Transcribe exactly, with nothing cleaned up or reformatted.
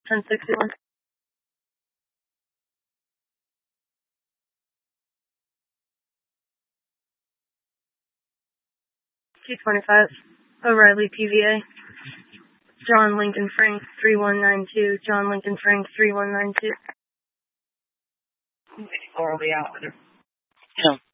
ten sixty-one. two twenty-five. O'Reilly P V A. John Lincoln Frank three one nine two. John Lincoln Frank three one nine two. Or are we out? Yeah.